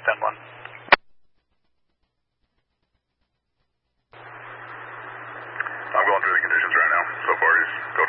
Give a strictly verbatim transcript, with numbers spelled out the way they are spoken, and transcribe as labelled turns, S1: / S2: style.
S1: ten one.
S2: I'm going through the conditions right now. So far, he's go